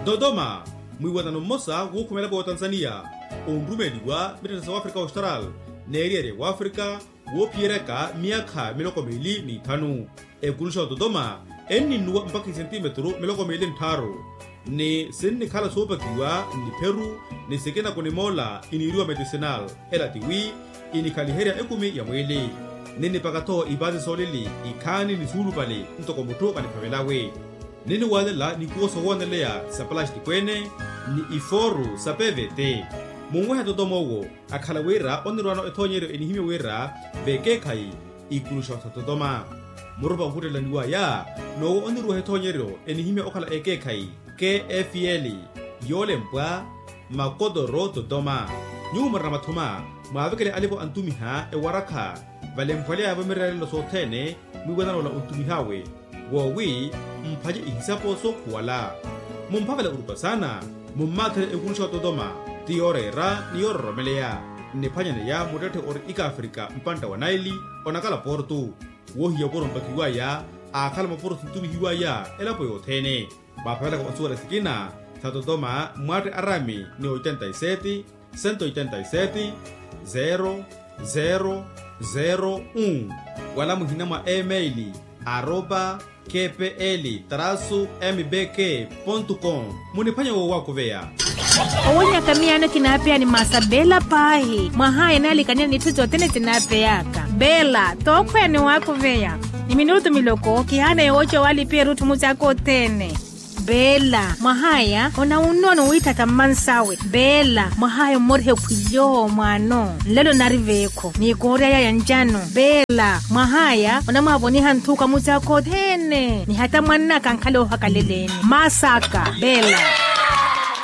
Dodoma mwiwatano mmosa wokumela kwa Tanzania ondumeliwa mitata wa Afrika Austral neriere wa Afrika wopiereka miaka 25 ekulusha Dodoma nuwa mpaka centimetro 25 ni sinni kala sopakiwa ni Peru ni sekena kone mola iniriwa medicinal elatiwi inikaliheria ekumi ya mwili nini pakato ibazi solili ikani ni sulu pale ntoko muto kanipamelawe nini walela ni kuoso wanelea sa plastic kwene ni iforu sa PVT mungwe Dodoma wo akalawera onirwano etonyero enihime wera beke kai ikulusha Dodoma muruba ngutela niwa ya no onirwa etonyero enihime okala eke kai KFL yole mpwa makodoro Dodoma nyuma ramathuma mwavekele alipo antumiha ewaraka valempwale abamiralo sotene mwiwanalo la untumihawe wowi mpaje ihisapo so kuwala mumpavela urupa sana mummathele ekulusha Dodoma tiorera niyorromelea nepanyane ya mudete or ika Afrika mpanta wa Naili onakala portu wohiya poro mpakiwa ya akala maporo tuntumihiwa ya elapo yothene bapavela kwa suara sikina sa Dodoma mwate arami ni 87 187 0001 wala muhina mwa emaili @kpl-mbk.com munipanya wako vea owonya kamiano kinapea ni masabela pahi mahaya nalikania ni tuzo tene tinapeyaka bela tokwe ni wako vea ni minuto miloko kihana yocho wali pia rutu muzako tene bela mahaya ona unono witata mansawe bela mahaya morhe kuyo mwano lelo nariveko ni korea ya njano bela mahaya ona maboni hantuka muzako tene ni hata mwana kankalo hakaleleni masaka bela